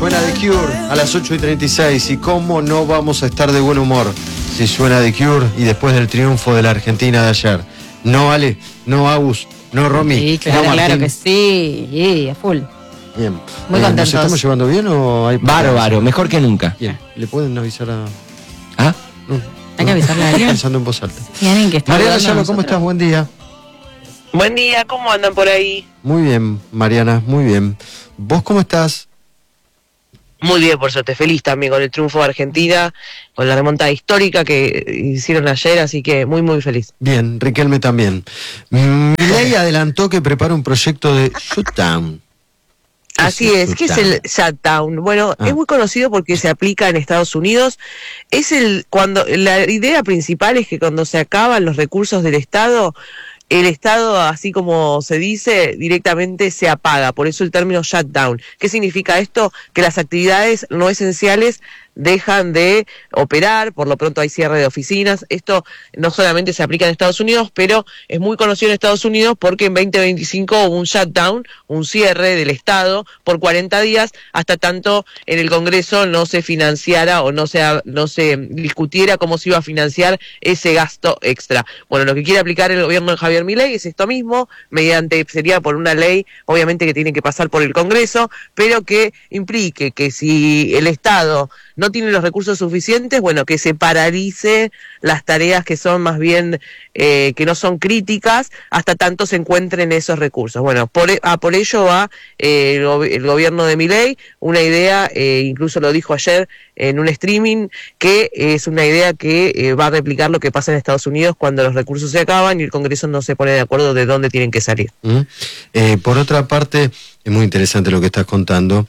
Suena The Cure a las 8:36. ¿Y cómo no vamos a estar de buen humor si suena The Cure y después del triunfo de la Argentina de ayer? No, Ale, no, Agus, no, Romy. Sí, claro, no, claro que sí, a full. Bien. Muy contentos. ¿Nos estamos llevando bien o hay... Bárbaro, mejor que nunca. Bien. ¿Le pueden avisar a...? ¿Ah? No, Hay que avisarle a alguien. Pensando en voz alta. Y alguien que está Mariana ayudando a Yalo, ¿cómo nosotros. estás? Buen día. Buen día, ¿cómo andan por ahí? Muy bien, Mariana, muy bien. ¿Vos cómo estás? Muy bien, por suerte, feliz también con el triunfo de Argentina, con la remontada histórica que hicieron ayer, así que muy, muy feliz. Bien, Riquelme también. Milei adelantó que prepara un proyecto de shutdown. Así es, ¿qué es el shutdown? Bueno, es muy conocido porque se aplica en Estados Unidos. La idea principal es que cuando se acaban los recursos del Estado, el Estado, así como se dice, directamente se apaga, por eso el término shutdown. ¿Qué significa esto? Que las actividades no esenciales dejan de operar, por lo pronto hay cierre de oficinas. Esto no solamente se aplica en Estados Unidos, pero es muy conocido en Estados Unidos porque en 2025 hubo un shutdown, un cierre del Estado por 40 días, hasta tanto en el Congreso no se financiara o no se discutiera cómo se iba a financiar ese gasto extra. Bueno, lo que quiere aplicar el gobierno de Javier Milei es esto mismo, sería por una ley, obviamente que tiene que pasar por el Congreso, pero que implique que si el Estado no tiene los recursos suficientes, bueno, que se paralice las tareas que son más bien, que no son críticas, hasta tanto se encuentren esos recursos. Bueno, por ello va el gobierno de Milei, una idea, incluso lo dijo ayer en un streaming, que es una idea que va a replicar lo que pasa en Estados Unidos cuando los recursos se acaban y el Congreso no se pone de acuerdo de dónde tienen que salir. Por otra parte, es muy interesante lo que estás contando.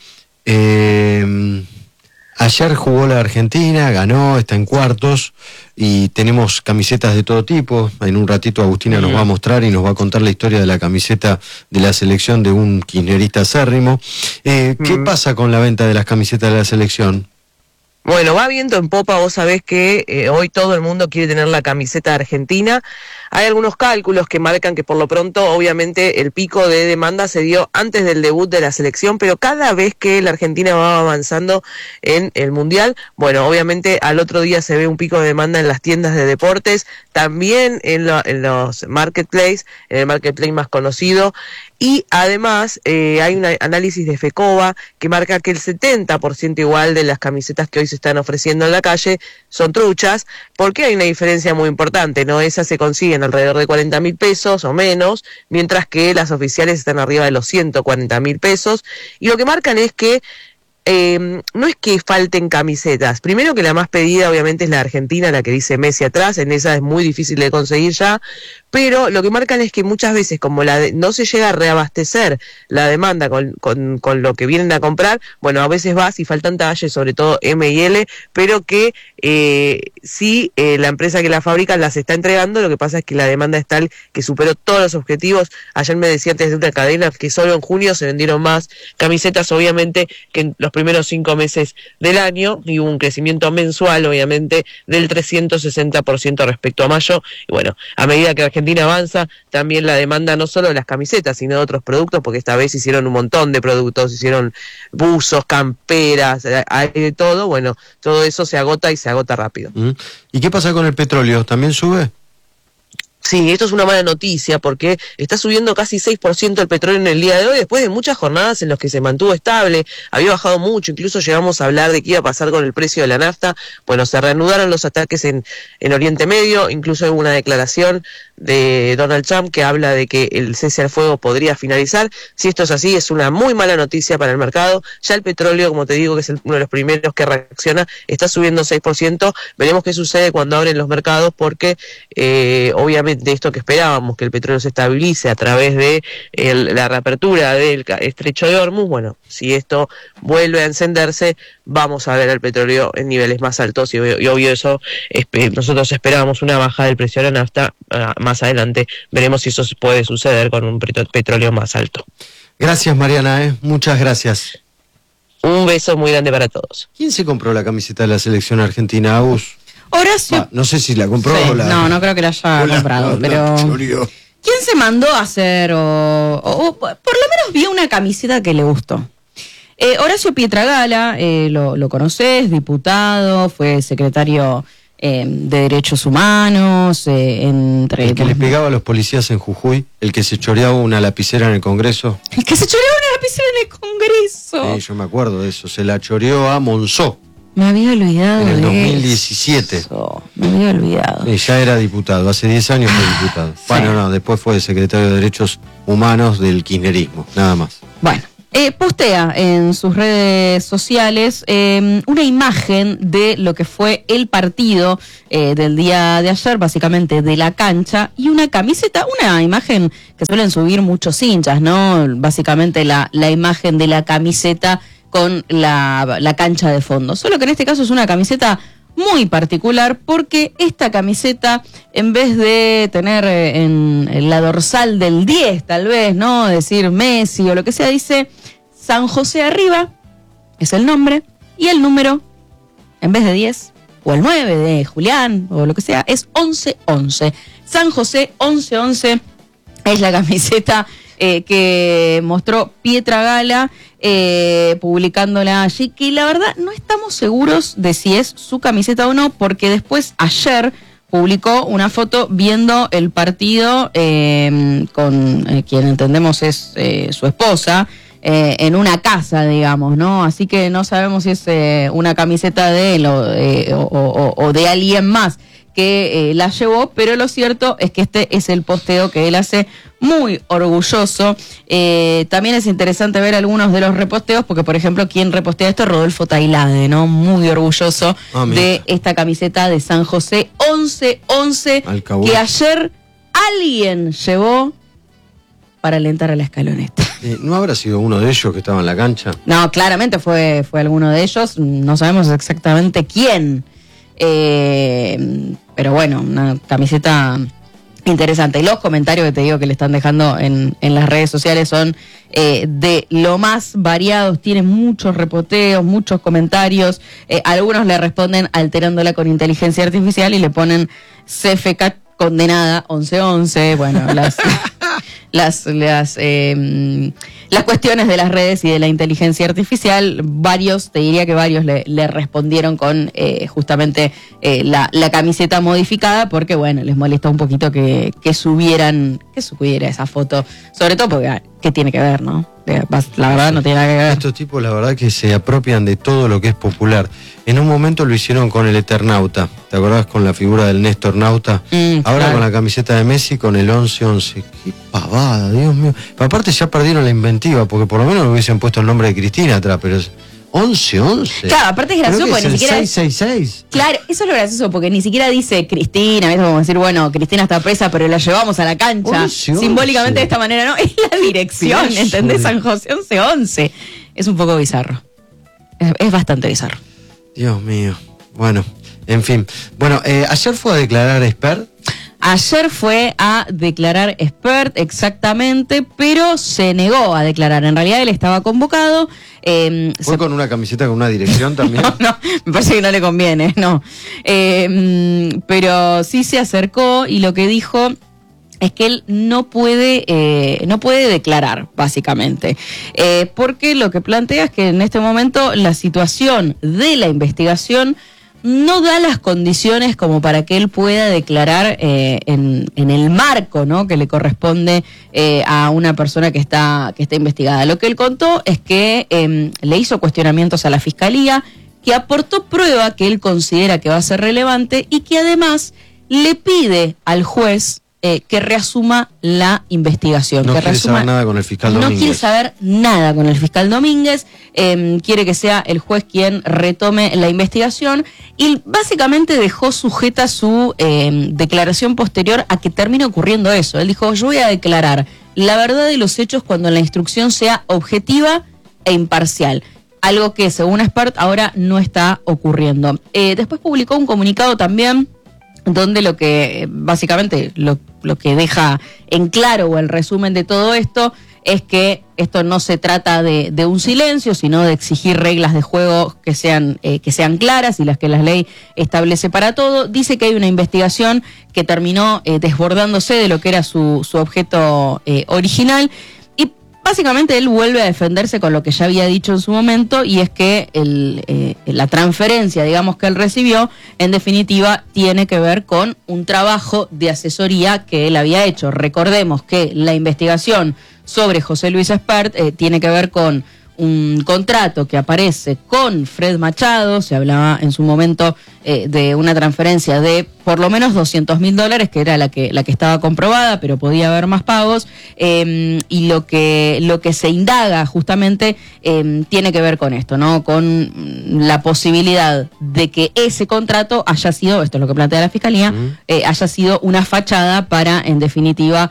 Ayer jugó la Argentina, ganó, está en cuartos y tenemos camisetas de todo tipo. En un ratito Agustina nos va a mostrar y nos va a contar la historia de la camiseta de la selección de un kirchnerista acérrimo. ¿Qué pasa con la venta de las camisetas de la selección? Bueno, va viento en popa, vos sabés que hoy todo el mundo quiere tener la camiseta argentina. Hay algunos cálculos que marcan que por lo pronto, obviamente, el pico de demanda se dio antes del debut de la selección, pero cada vez que la Argentina va avanzando en el Mundial, bueno, obviamente al otro día se ve un pico de demanda en las tiendas de deportes, también en los marketplaces, en el marketplace más conocido, y además hay un análisis de FECOBA que marca que el 70% igual de las camisetas que hoy se están ofreciendo en la calle son truchas, porque hay una diferencia muy importante, ¿no? Esas se consiguen alrededor de 40.000 pesos o menos, mientras que las oficiales están arriba de los 140.000 pesos, y lo que marcan es que no es que falten camisetas. Primero que la más pedida obviamente es la Argentina, la que dice Messi atrás, en esa es muy difícil de conseguir ya, pero lo que marcan es que muchas veces como no se llega a reabastecer la demanda con lo que vienen a comprar, bueno, a veces va si faltan talles, sobre todo M y L, pero que sí la empresa que la fabrica las está entregando, lo que pasa es que la demanda es tal que superó todos los objetivos. Ayer me decía antes de una cadena que solo en junio se vendieron más camisetas, obviamente, que en los primeros 5 meses del año, y hubo un crecimiento mensual, obviamente, del 360% respecto a mayo. Y bueno, a medida que Argentina avanza, también la demanda no solo de las camisetas, sino de otros productos, porque esta vez hicieron un montón de productos, hicieron buzos, camperas, hay de todo. Bueno, todo eso se agota y se agota rápido. ¿Y qué pasa con el petróleo? ¿También sube? Sí, esto es una mala noticia porque está subiendo casi 6% el petróleo en el día de hoy, después de muchas jornadas en las que se mantuvo estable, había bajado mucho, incluso llegamos a hablar de qué iba a pasar con el precio de la nafta. Bueno, se reanudaron los ataques en Oriente Medio, incluso hubo una declaración de Donald Trump que habla de que el cese al fuego podría finalizar. Si esto es así, es una muy mala noticia para el mercado. Ya el petróleo, como te digo, que es uno de los primeros que reacciona, está subiendo 6%. Veremos qué sucede cuando abren los mercados porque obviamente esto que esperábamos, que el petróleo se estabilice a través de la reapertura del estrecho de Hormuz, bueno, si esto vuelve a encenderse, vamos a ver el petróleo en niveles más altos y obvio eso, nosotros esperábamos una baja del precio de la nafta. Más adelante veremos si eso puede suceder con un petróleo más alto. Gracias, Mariana, muchas gracias. Un beso muy grande para todos. ¿Quién se compró la camiseta de la selección argentina, Agus? Horacio. No sé si la compró Sí, o la... no creo que la haya comprado, pero... ¿Quién se mandó a hacer o por lo menos vio una camiseta que le gustó? Horacio Pietragala, lo conocés, diputado, fue secretario de Derechos Humanos, el que le pegaba a los policías en Jujuy, el que se choreaba una lapicera en el Congreso. El que se choreaba una lapicera en el Congreso. Yo me acuerdo de eso, se la choreó a Monzó. Me había olvidado en el de 2017. Eso. Me había olvidado. Ya era diputado, hace 10 años fue diputado. Sí. Bueno, no, después fue secretario de Derechos Humanos del kirchnerismo, nada más. Bueno. Postea en sus redes sociales una imagen de lo que fue el partido del día de ayer, básicamente de la cancha, y una camiseta, una imagen que suelen subir muchos hinchas, ¿no? Básicamente la imagen de la camiseta con la cancha de fondo. Solo que en este caso es una camiseta muy particular porque esta camiseta, en vez de tener en la dorsal del 10 tal vez, ¿no? Decir Messi o lo que sea, dice San José arriba, es el nombre, y el número, en vez de 10, o el 9 de Julián, o lo que sea, es 11-11. San José 11-11 es la camiseta que mostró Pietragala, publicándola allí, que la verdad no estamos seguros de si es su camiseta o no, porque después ayer publicó una foto viendo el partido con quien entendemos es su esposa, en una casa, digamos, ¿no? Así que no sabemos si es una camiseta de él o de alguien más que la llevó, pero lo cierto es que este es el posteo que él hace muy orgulloso. También es interesante ver algunos de los reposteos, porque por ejemplo, quien repostea esto es Rodolfo Tailade, ¿no? Muy orgulloso de esta camiseta de San José 11-11 que ayer alguien llevó para alentar a la Escaloneta. ¿No habrá sido uno de ellos que estaba en la cancha? No, claramente fue alguno de ellos, no sabemos exactamente quién. Pero bueno, una camiseta interesante. Y los comentarios que te digo que le están dejando en las redes sociales son de lo más variados. Tienen muchos repoteos, muchos comentarios. Algunos le responden alterándola con inteligencia artificial y le ponen CFK condenada 11-11. Bueno, las cuestiones de las redes y de la inteligencia artificial, te diría que varios le respondieron con justamente la camiseta modificada, porque bueno, les molestó un poquito que subiera esa foto, sobre todo porque ¿qué tiene que ver, no? La verdad no tiene nada que ver. Estos tipos la verdad que se apropian de todo lo que es popular. En un momento lo hicieron con el Eternauta, ¿te acordás? Con la figura del Néstor Nauta. Ahora claro, con la camiseta de Messi, con el 11-11. Qué pavada, Dios mío. Pero aparte ya perdieron la inventiva, porque por lo menos le hubiesen puesto el nombre de Cristina atrás, pero es 11-11. Claro, aparte es gracioso porque ni siquiera 666. Claro, eso es lo gracioso, porque ni siquiera dice Cristina, es como decir, bueno, Cristina está presa, pero la llevamos a la cancha 11. simbólicamente de esta manera, ¿no? Es la dirección, ¿entendés? San José 11-11. Es un poco bizarro. Es bastante bizarro. Dios mío. Bueno, en fin. Bueno, ayer fue a declarar Espert. Ayer fue a declarar Espert, exactamente, pero se negó a declarar. En realidad él estaba convocado. ¿Fue con una camiseta con una dirección también? No, me parece que no le conviene, no. Pero sí se acercó y lo que dijo es que él no puede declarar, básicamente. Porque lo que plantea es que en este momento la situación de la investigación no da las condiciones como para que él pueda declarar en el marco, ¿no?, que le corresponde a una persona que está investigada. Lo que él contó es que le hizo cuestionamientos a la fiscalía, que aportó prueba que él considera que va a ser relevante y que además le pide al juez que reasuma la investigación. No quiere saber nada con el fiscal Domínguez. No quiere saber nada con el fiscal Domínguez, quiere que sea el juez quien retome la investigación y básicamente dejó sujeta su declaración posterior a que termine ocurriendo eso. Él dijo, yo voy a declarar la verdad de los hechos cuando la instrucción sea objetiva e imparcial. Algo que, según Espert, ahora no está ocurriendo. Después publicó un comunicado también donde lo que básicamente lo que deja en claro o el resumen de todo esto es que esto no se trata de un silencio, sino de exigir reglas de juego que sean claras y las que la ley establece para todo. Dice que hay una investigación que terminó desbordándose de lo que era su objeto original. Y Básicamente él vuelve a defenderse con lo que ya había dicho en su momento, y es que la transferencia, digamos, que él recibió, en definitiva, tiene que ver con un trabajo de asesoría que él había hecho. Recordemos que la investigación sobre José Luis Espert tiene que ver con un contrato que aparece con Fred Machado. Se hablaba en su momento de una transferencia de por lo menos $200.000, que era la que estaba comprobada, pero podía haber más pagos, y lo que se indaga justamente tiene que ver con esto, ¿no? Con la posibilidad de que ese contrato haya sido, esto es lo que plantea la Fiscalía, haya sido una fachada para, en definitiva,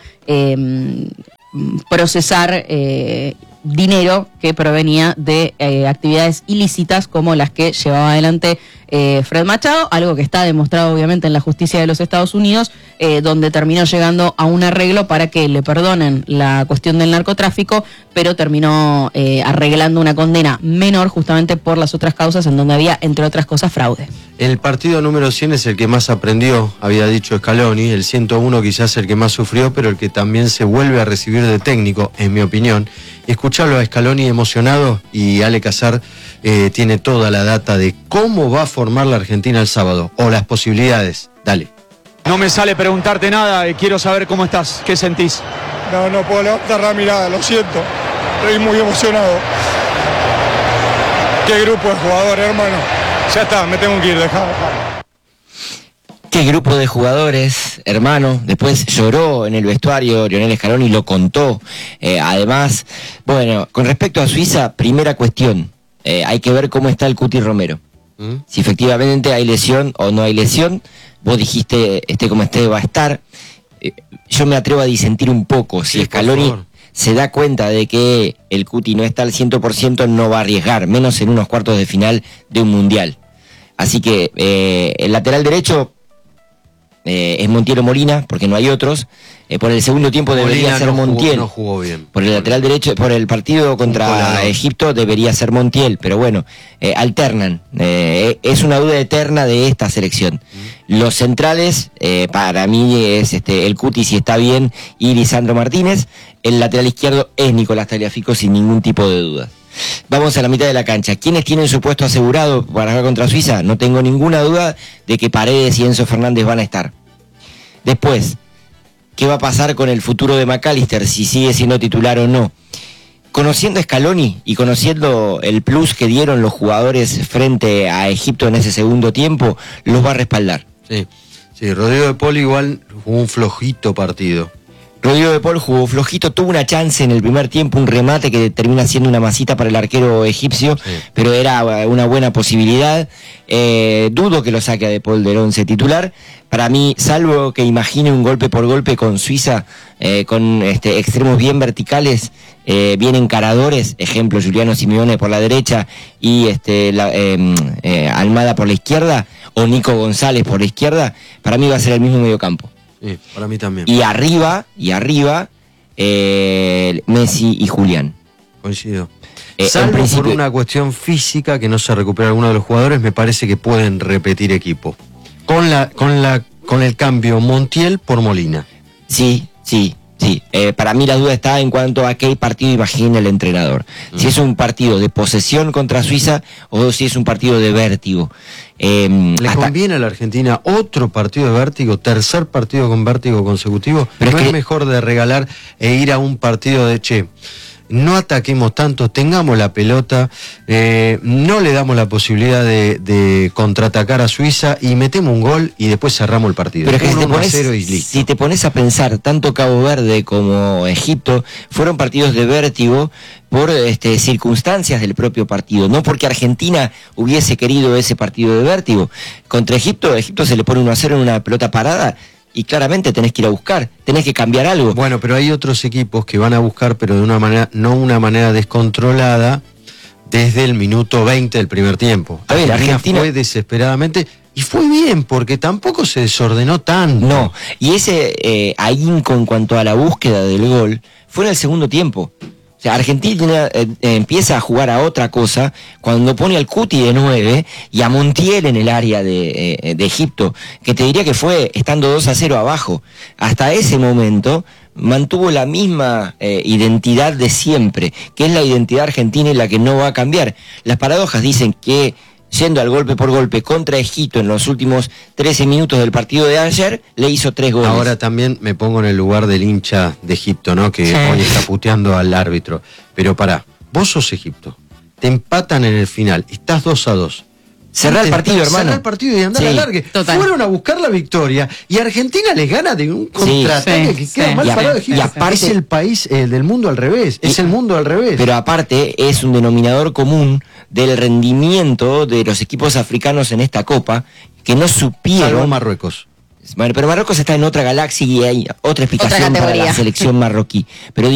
procesar dinero que provenía de actividades ilícitas como las que llevaba adelante Fred Machado, algo que está demostrado obviamente en la justicia de los Estados Unidos, donde terminó llegando a un arreglo para que le perdonen la cuestión del narcotráfico, pero terminó arreglando una condena menor justamente por las otras causas en donde había, entre otras cosas, fraude. El partido número 100 es el que más aprendió, había dicho Scaloni. El 101 quizás el que más sufrió, pero el que también se vuelve a recibir de técnico, en mi opinión. Escucharlo a Scaloni emocionado, y Ale Casar tiene toda la data de cómo va a formar la Argentina el sábado, o las posibilidades. Dale. No me sale preguntarte nada, quiero saber cómo estás, qué sentís. No puedo levantar la mirada, lo siento. Estoy muy emocionado. Qué grupo de jugadores, hermano. Ya está, me tengo que ir, dejá. Qué grupo de jugadores, hermano. Después lloró en el vestuario Lionel Scaloni, lo contó. Además, bueno, con respecto a Suiza, primera cuestión, hay que ver cómo está el Cuti Romero. Si efectivamente hay lesión o no hay lesión. Vos dijiste, como esté va a estar. Yo me atrevo a disentir un poco. Si sí, Scaloni se da cuenta de que el Cuti no está al 100%, no va a arriesgar, menos en unos cuartos de final de un mundial. Así que el lateral derecho es Montiel o Molina, porque no hay otros. Por el segundo tiempo debería ser Montiel. No jugó bien. Por el lateral derecho, por el partido contra Egipto debería ser Montiel, pero bueno, alternan. Es una duda eterna de esta selección. Los centrales, para mí es el Cuti si está bien, y Lisandro Martínez. El lateral izquierdo es Nicolás Tagliafico, sin ningún tipo de duda. Vamos a la mitad de la cancha. ¿Quiénes tienen su puesto asegurado para jugar contra Suiza? No tengo ninguna duda de que Paredes y Enzo Fernández van a estar. Después, ¿qué va a pasar con el futuro de McAllister, si sigue siendo titular o no? Conociendo a Scaloni y conociendo el plus que dieron los jugadores frente a Egipto en ese segundo tiempo, los va a respaldar. Sí, Rodrigo de Paul igual jugó un flojito partido. Rodrigo de Paul jugó flojito, tuvo una chance en el primer tiempo, un remate que termina siendo una masita para el arquero egipcio, pero era una buena posibilidad. Dudo que lo saque a de Paul del 11 titular. Para mí, salvo que imagine un golpe por golpe con Suiza, con extremos bien verticales, bien encaradores, ejemplo Juliano Simeone por la derecha y Almada por la izquierda, o Nico González por la izquierda, para mí va a ser el mismo mediocampo. Sí, para mí también. Y arriba, Messi y Julián. Coincido. Salvo por una cuestión física que no se recupera alguno de los jugadores, me parece que pueden repetir equipo. Con el cambio Montiel por Molina. Sí. Para mí la duda está en cuanto a qué partido imagina el entrenador. Si es un partido de posesión contra Suiza o si es un partido de vértigo. ¿Le conviene a la Argentina otro partido de vértigo, tercer partido con vértigo consecutivo? Pero ¿no es mejor de regalar e ir a un partido de no ataquemos tanto, tengamos la pelota, no le damos la posibilidad de contraatacar a Suiza y metemos un gol y después cerramos el partido? Pero es que si te pones a pensar, tanto Cabo Verde como Egipto fueron partidos de vértigo por circunstancias del propio partido, no porque Argentina hubiese querido ese partido de vértigo. Contra Egipto se le pone 1-0 en una pelota parada, y claramente tenés que ir a buscar, tenés que cambiar algo. Bueno, pero hay otros equipos que van a buscar, pero de una manera, no una manera descontrolada, desde el minuto 20 del primer tiempo. A ver, Argentina fue desesperadamente, y fue bien, porque tampoco se desordenó tanto. No, y ese ahínco en cuanto a la búsqueda del gol fue en el segundo tiempo. O sea, Argentina empieza a jugar a otra cosa cuando pone al Cuti de 9 y a Montiel en el área de Egipto, que te diría que fue estando 2-0 abajo. Hasta ese momento mantuvo la misma identidad de siempre, que es la identidad argentina y la que no va a cambiar. Las paradojas dicen que, yendo al golpe por golpe contra Egipto en los últimos 13 minutos del partido de ayer, le hizo 3 goles. Ahora también me pongo en el lugar del hincha de Egipto, ¿no? Que hoy está puteando al árbitro. Pero pará, vos sos Egipto, te empatan en el final, estás 2-2. Cerrá el partido, hermano. Cerrá el partido y andar al largue. Total. Fueron a buscar la victoria y Argentina les gana de un contraataque que queda mal parado. Y aparte, es el país del mundo al revés. Es el mundo al revés. Pero aparte es un denominador común del rendimiento de los equipos africanos en esta Copa, que no supieron... Salvo Marruecos. Bueno, pero Marruecos está en otra galaxia y hay otra explicación para la selección marroquí. Pero